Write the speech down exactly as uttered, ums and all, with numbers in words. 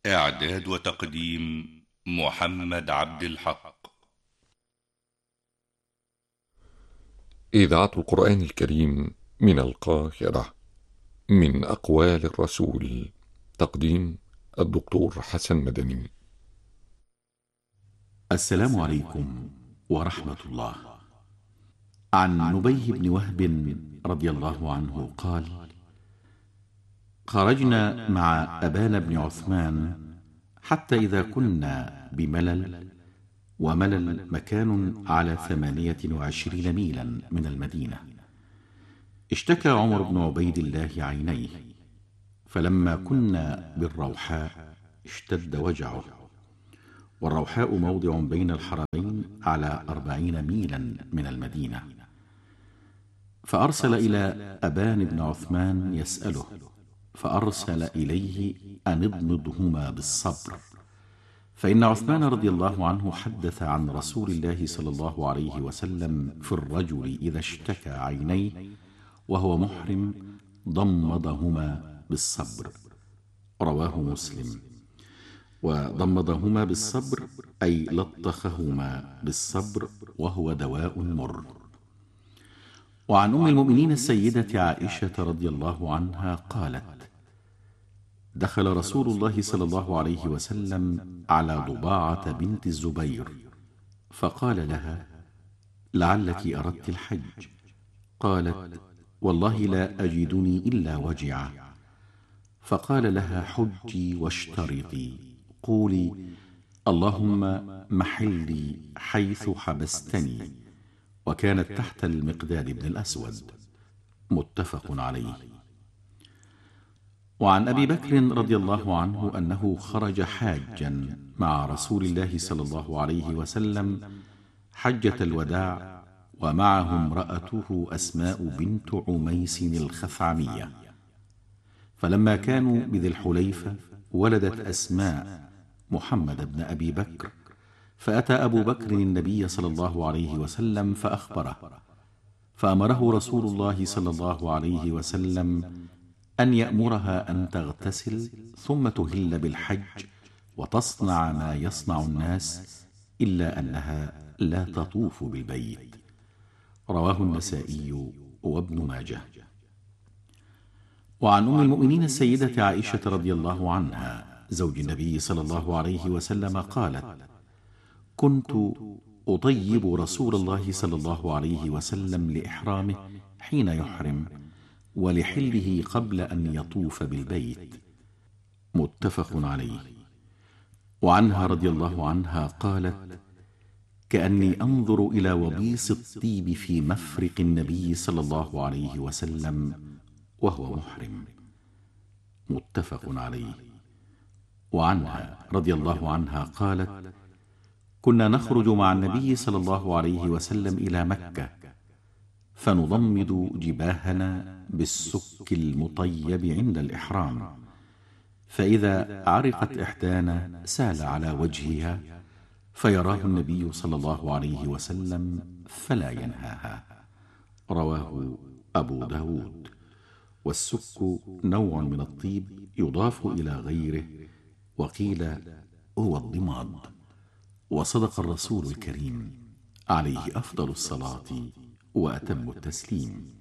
إعداد وتقديم محمد عبد الحق. إذاعة القرآن الكريم من القاهرة، من أقوال الرسول. تقديم الدكتور حسن مدني. السلام عليكم ورحمة الله. عن نبي بن وهب رضي الله عنه قال: خرجنا مع أبان بن عثمان حتى إذا كنا بملل، وملل مكان على ثمانية وعشرين ميلا من المدينة، اشتكى عمر بن عبيد الله عينيه، فلما كنا بالروحاء اشتد وجعه، والروحاء موضع بين الحرمين على أربعين ميلا من المدينة، فأرسل إلى أبان بن عثمان يسأله، فأرسل إليه أن اضمضهما بالصبر، فإن عثمان رضي الله عنه حدث عن رسول الله صلى الله عليه وسلم في الرجل إذا اشتكى عينيه وهو محرم ضمضهما بالصبر، رواه مسلم. وضمضهما بالصبر أي لطخهما بالصبر، وهو دواء مر. وعن أم المؤمنين السيدة عائشة رضي الله عنها قالت: دخل رسول الله صلى الله عليه وسلم على ضباعة بنت الزبير، فقال لها: لعلك أردت الحج. قالت: والله لا أجدني إلا وجعا. فقال لها: حجي واشترطي، قولي: اللهم محلي حيث حبستني. وكانت تحت المقداد بن الأسود، متفق عليه. وعن أبي بكر رضي الله عنه أنه خرج حاجا مع رسول الله صلى الله عليه وسلم حجة الوداع، ومعه امرأته أسماء بنت عميس الخثعمية، فلما كانوا بذي الحليفة ولدت أسماء محمد بن أبي بكر، فأتى أبو بكر النبي صلى الله عليه وسلم فأخبره، فأمره رسول الله صلى الله عليه وسلم أن يأمرها أن تغتسل ثم تهل بالحج وتصنع ما يصنع الناس، إلا أنها لا تطوف بالبيت، رواه النسائي وابن ماجه. وعن أم المؤمنين السيدة عائشة رضي الله عنها زوج النبي صلى الله عليه وسلم قالت: كنت أطيب رسول الله صلى الله عليه وسلم لإحرامه حين يحرم، ولحله قبل أن يطوف بالبيت، متفق عليه. وعنها رضي الله عنها قالت: كأني أنظر إلى وبيص الطيب في مفرق النبي صلى الله عليه وسلم وهو محرم، متفق عليه. وعنها رضي الله عنها قالت: كنا نخرج مع النبي صلى الله عليه وسلم إلى مكة، فنضمد جباهنا بالسك المطيب عند الإحرام، فإذا عرقت إحدانا سال على وجهها، فيراه النبي صلى الله عليه وسلم فلا ينهاها، رواه أبو داود. والسك نوع من الطيب يضاف إلى غيره، وقيل هو الضماد. وصدق الرسول الكريم عليه أفضل الصلاة وأتم التسليم.